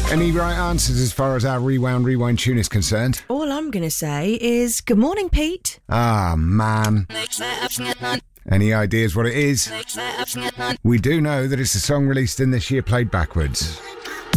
Any right answers as far as our rewind tune is concerned? All I'm going to say is good morning, Pete. Ah, man. Any ideas what it is? We do know that it's a song released in this year played backwards.